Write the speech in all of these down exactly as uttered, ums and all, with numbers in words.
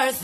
worth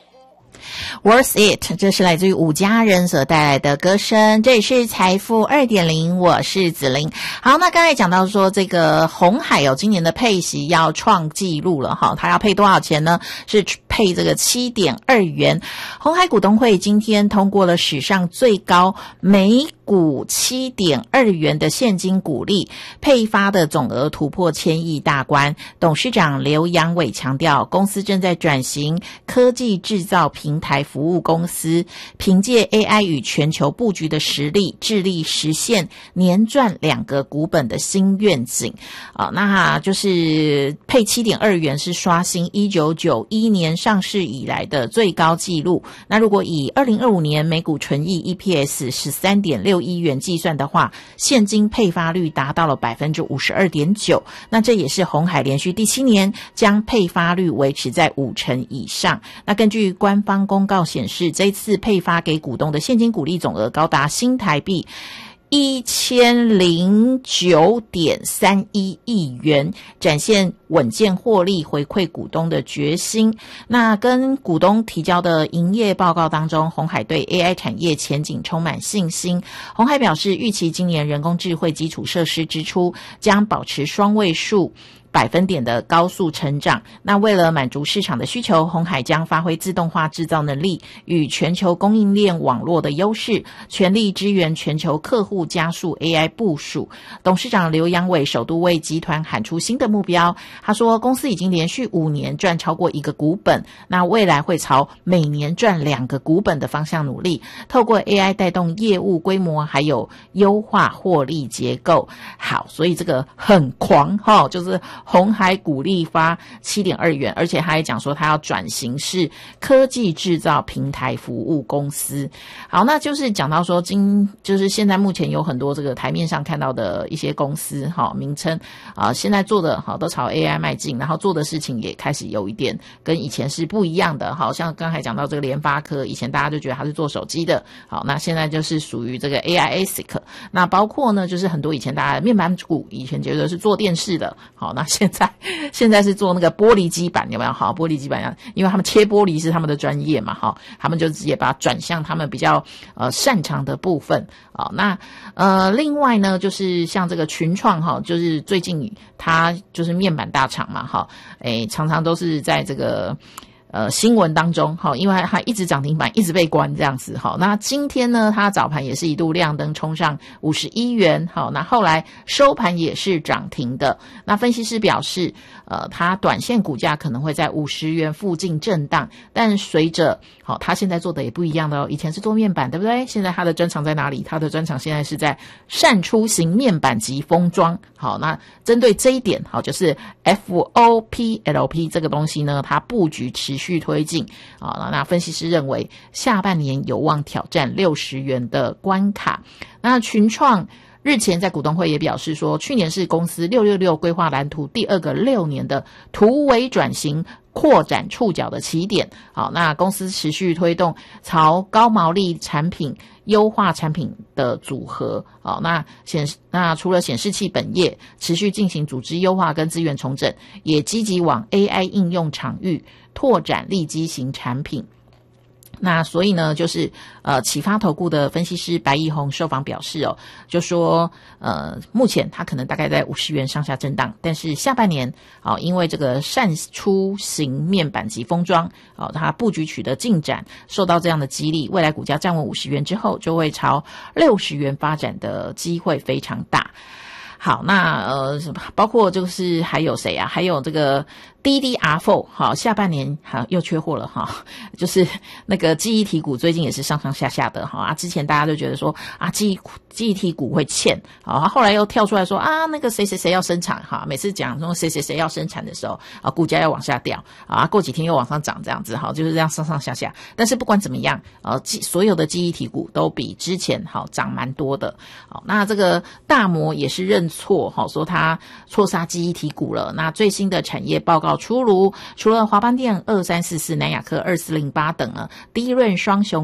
it。Worth It， 这是来自于五家人所带来的歌声，这也是财富 二点零， 我是子琳。好，那刚才讲到说这个鸿海有、哦、今年的配息要创纪录了哈，它要配多少钱呢？是配这个 七点二元。鸿海股东会今天通过了史上最高每股 七点二元的现金股利，配发的总额突破千亿大关。董事长刘扬伟强调，公司正在转型科技制造平台服务公司，凭借 A I 与全球布局的实力，致力实现年赚两个股本的新愿景。啊，那就是配 七点二元是刷新一九九一年上市以来的最高纪录。那如果以二零二五年每股纯益 E P S 十三点六一元计算的话，现金配发率达到了 百分之五十二点九， 那这也是鸿海连续第七年将配发率维持在五成以上。那根据官方公告显示，这次配发给股东的现金股利总额高达新台币一千零九点三一亿元，展现稳健获利回馈股东的决心。那跟股东提交的营业报告当中，鸿海对 A I 产业前景充满信心。鸿海表示，预期今年人工智慧基础设施支出将保持双位数百分点的高速成长。那为了满足市场的需求，鸿海将发挥自动化制造能力与全球供应链网络的优势，全力支援全球客户，加速 A I 部署。董事长刘扬伟首度为集团喊出新的目标，他说公司已经连续五年赚超过一个股本，那未来会朝每年赚两个股本的方向努力，透过 A I 带动业务规模，还有优化获利结构。好，所以这个很狂齁，就是鸿海股利发 七点二元，而且他还讲说他要转型是科技制造平台服务公司。好，那就是讲到说今就是现在目前有很多这个台面上看到的一些公司哈名称啊，现在做的好都朝 A I 迈进，然后做的事情也开始有一点跟以前是不一样的。好像刚才讲到这个联发科，以前大家就觉得他是做手机的，好，那现在就是属于这个 A I A S I C。 那包括呢就是很多以前大家面板股以前觉得是做电视的，好，那现在现在是做那个玻璃基板，有没有？好，玻璃基板，因为他们切玻璃是他们的专业嘛，好，他们就直接把它转向他们比较呃擅长的部分。好，那呃另外呢就是像这个群创哈，就是最近它就是面板大厂嘛，哈，诶常常都是在这个呃，新闻当中，好，因为它一直涨停板，一直被关这样子，好，那今天呢，它早盘也是一度亮灯冲上五十一元，好，那后来收盘也是涨停的。那分析师表示，呃，它短线股价可能会在五十元附近震荡，但随着，好，它现在做的也不一样的哦，以前是做面板，对不对？现在它的专长在哪里？它的专长现在是在扇出型面板及封装，好，那针对这一点，好，就是 F O P L P 这个东西呢，它布局持续推进啊，那分析师认为下半年有望挑战六十元的关卡。那群创日前在股东会也表示说，去年是公司六六六规划蓝图第二个六年的突围转型扩展触角的起点。好，那公司持续推动朝高毛利产品优化产品的组合。好，那显那除了显示器本业持续进行组织优化跟资源重整，也积极往 A I 应用场域拓展利基型产品。那所以呢，就是呃，启发投顾的分析师白义宏受访表示哦，就说呃，目前它可能大概在五十元上下震荡，但是下半年哦，因为这个扇出型面板及封装哦，它布局取得进展，受到这样的激励，未来股价站稳五十元之后，就会朝六十元发展的机会非常大。好，那呃，包括就是还有谁啊？还有这个 D D R 四， 好，下半年好又缺货了哈，就是那个记忆体股最近也是上上下下的哈啊，之前大家都觉得说啊记忆记忆体股会欠，好，后来又跳出来说啊那个谁谁谁要生产哈，每次讲说谁谁谁要生产的时候啊，股价要往下掉啊，过几天又往上涨这样子，好，就是这样上上下下。但是不管怎么样，呃，所有的记忆体股都比之前好涨蛮多的。好，那这个大摩也是认错，好，说他错杀记忆体股了。那最新的产业报告出炉，除了华邦电二三四四、南亚科二四零八等呢，低润双雄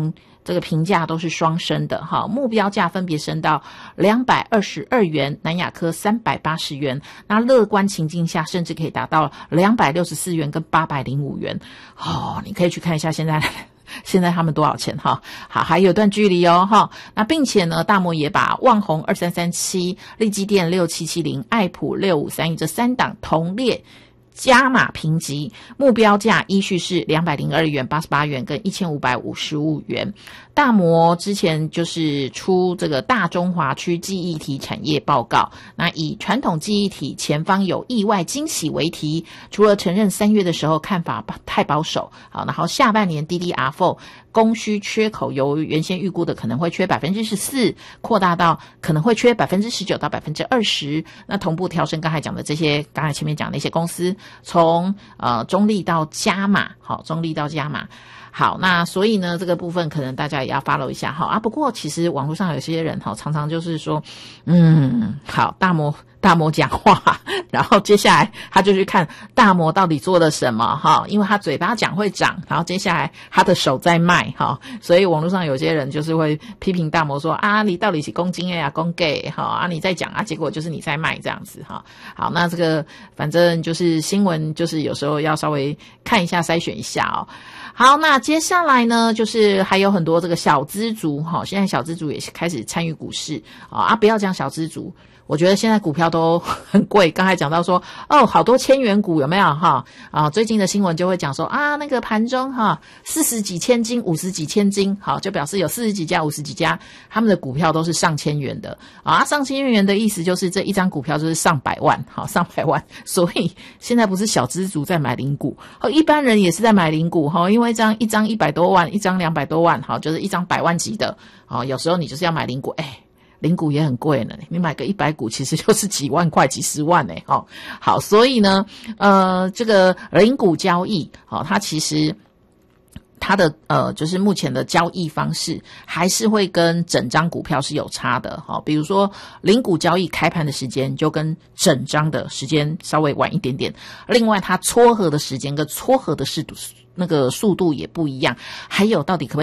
这个评价都是双升的哈，目标价分别升到两百二十二元，南亚科三百八十元，那乐观情境下甚至可以达到两百六十四元跟八百零五元哦，你可以去看一下现在现在他们多少钱哈？好，还有段距离哦哈。那并且呢，大摩也把旺宏二三三七、力积电六七七零、爱普六五三一这三档同列加码评级，目标价依序是两百零二元、八十八元跟一千五百五十五元。大摩之前就是出这个大中华区记忆体产业报告，那以传统记忆体前方有意外惊喜为题，除了承认三月的时候看法太保守，好，然后下半年 D D R 四 供需缺口由原先预估的可能会缺 百分之十四 扩大到可能会缺 百分之十九 到 百分之二十， 那同步调升刚才讲的这些，刚才前面讲的那些公司，从呃中立到加码，好，中立到加码。好，那所以呢，这个部分可能大家也要 follow 一下哈啊。不过其实网络上有些人哈，常常就是说，嗯，好，大摩大摩讲话，然后接下来他就去看大摩到底做了什么哈，因为他嘴巴讲会涨，然后接下来他的手在卖哈，所以网络上有些人就是会批评大摩说啊，你到底是公斤 A 啊，公 gay 哈啊，你在讲啊，结果就是你在卖这样子哈。好，那这个反正就是新闻，就是有时候要稍微看一下，筛选一下哦。好，那接下来呢，就是还有很多这个小资族哈，现在小资族也开始参与股市啊，不要讲小资族，我觉得现在股票都很贵。刚才讲到说，哦，好多千元股有没有哈？啊，最近的新闻就会讲说啊，那个盘中哈，四十几千金，五十几千金，好，就表示有四十几家、五十几家，他们的股票都是上千元的啊。上千元的意思就是这一张股票就是上百万，好，上百万。所以现在不是小资族在买零股，哦，一般人也是在买零股哈，因为这样一张一百多万，一张两百多万，好，就是一张百万级的，好，有时候你就是要买零股，哎。零股也很贵呢，你买个一百股其实就是几万块、几十万呢。好，好，所以呢，呃，这个零股交易，好，它其实它的呃，就是目前的交易方式还是会跟整张股票是有差的。好，比如说零股交易开盘的时间就跟整张的时间稍微晚一点点，另外它撮合的时间跟撮合的速度那个速度也不一样，还有到底可不可以